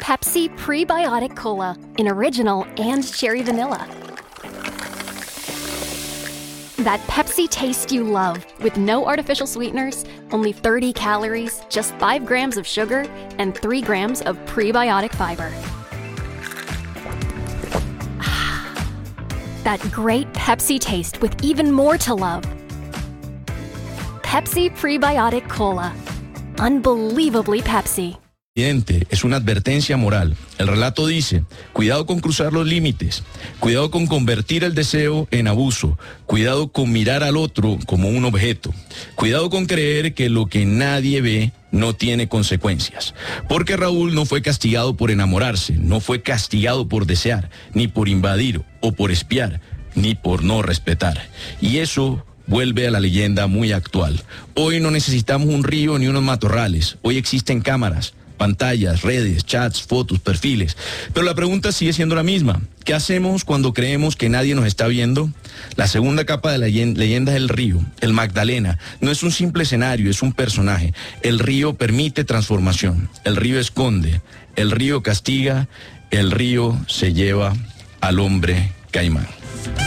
Pepsi Prebiotic Cola in original and cherry vanilla. That Pepsi taste you love, with no artificial sweeteners, only 30 calories, just 5 grams of sugar, and 3 grams of prebiotic fiber. That great Pepsi taste with even more to love. Pepsi Prebiotic Cola. Unbelievably Pepsi. Es una advertencia moral. El relato dice, cuidado con cruzar los límites, cuidado con convertir el deseo en abuso, cuidado con mirar al otro como un objeto, cuidado con creer que lo que nadie ve no tiene consecuencias. Porque Raúl no fue castigado por enamorarse, no fue castigado por desear, ni por invadir o por espiar, ni por no respetar. Y eso vuelve a la leyenda muy actual. Hoy no necesitamos un río ni unos matorrales, hoy existen cámaras, pantallas, redes, chats, fotos, perfiles. Pero la pregunta sigue siendo la misma. ¿Qué hacemos cuando creemos que nadie nos está viendo? La segunda capa de la leyenda es el río, el Magdalena. No es un simple escenario, es un personaje. El río permite transformación. El río esconde. El río castiga. El río se lleva al hombre caimán.